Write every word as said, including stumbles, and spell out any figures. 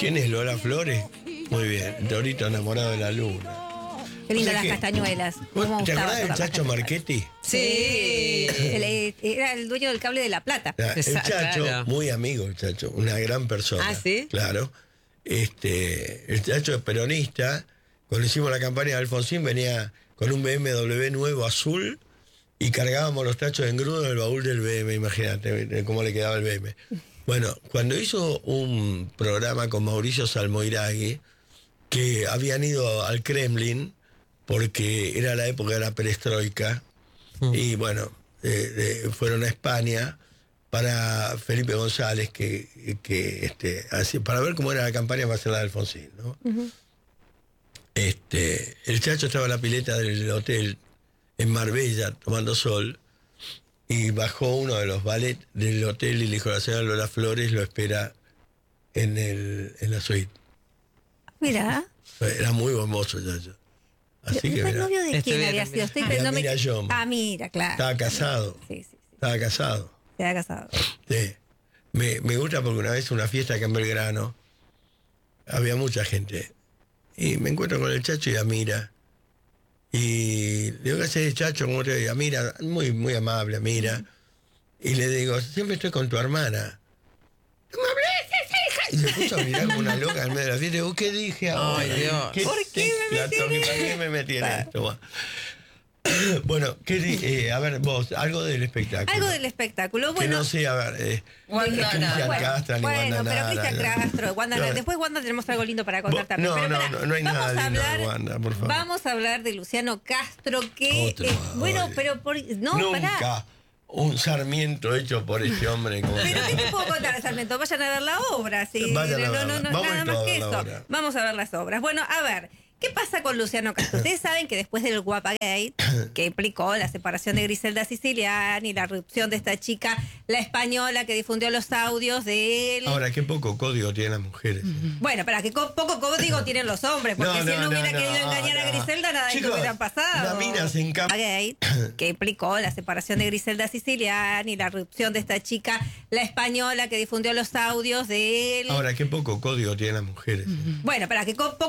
¿Quién es Lola Flores? Muy bien, Dorito enamorado de la luna. Qué lindas O sea las que- castañuelas. ¿Cómo ¿Te gustaba acordás del tocar las Chacho castañuelas? Marchetti? Sí. El- era el dueño del cable de La Plata. El Exacto, Chacho, claro. muy amigo el Chacho, una gran persona. ¿Ah, sí? Claro. Este, el Chacho es peronista. Cuando hicimos la campaña de Alfonsín venía con un B M W nuevo azul y cargábamos los tachos de engrudo en el baúl del B M, imagínate cómo le quedaba el B M. Bueno, cuando hizo un programa con Mauricio Salmoiraghi, que habían ido al Kremlin porque era la época de la perestroika, mm. y bueno, eh, eh, fueron a España para Felipe González, que, que este, así, para ver cómo era la campaña para hacer la de Alfonsín, ¿no? Uh-huh. Este, el Chacho estaba en la pileta del hotel en Marbella tomando sol y bajó uno de los ballets del hotel y le dijo: la señora Lola Flores lo espera en, el, en la suite. Mira. Era muy hermoso el Chacho. Así que ¿El mira. novio de Este quién había sido? Estoy Mira, no me... mira yo. Ah, mira, claro. Estaba casado. Sí, sí, sí. Estaba casado. Estaba casado. Sí. Me, me gusta porque una vez una fiesta acá en Belgrano, había mucha gente. Y me encuentro con el Chacho y Amira. Y le digo: ¿qué haces, Chacho? ¿Cómo te digo? Amira, muy, muy amable, Amira. Y le digo: siempre estoy con tu hermana. ¡No me hables, esa hija! Y se puso a mirar como una loca en medio de la fiesta. Y digo: ¿qué dije ahora? Ay, Dios. ¿Qué ¿Por qué me metí en ¿Para qué me metí en esto? Bueno, ¿qué di- eh, a ver, vos, algo del espectáculo. Algo del espectáculo. Que Bueno, no sé, a ver. Eh, Wanda Cristian Nara. Castro, ni bueno, Wanda pero Nara, Cristian no. Castro, Wanda, No, después Wanda tenemos algo lindo para contar Vos- también. no, pero no, pará, no, no hay vamos nada a lindo de hablar, Wanda, por favor. Vamos a hablar de Luciano Castro, que Otro, eh, bueno, ay. pero por, no, Nunca pará. un Sarmiento hecho por este hombre. Como Pero ¿qué te puedo contar de Sarmiento? Vayan a ver la obra, sí. Vayan a no, no, verla. no, Vamos nada a ir más todos que a la eso. obra. Vamos a ver las obras. Bueno, a ver. ¿Qué pasa con Luciano Castro? Ustedes saben que después del Guapagate, que implicó la separación de Griselda Siciliani y la irrupción de esta chica, la española que difundió los audios de él. Ahora, qué poco código tienen las mujeres. ¿eh? Bueno, para que co- poco código tienen los hombres, porque No, si él no, no hubiera no, querido no, engañar a no. Griselda, nada de Chicos, esto hubiera pasado. la mina se encam- Guapagate, que implicó la separación de Griselda Siciliani y la irrupción de esta chica, la española que difundió los audios de él. Ahora, qué poco código tienen las mujeres. ¿eh? Bueno, para que co- poco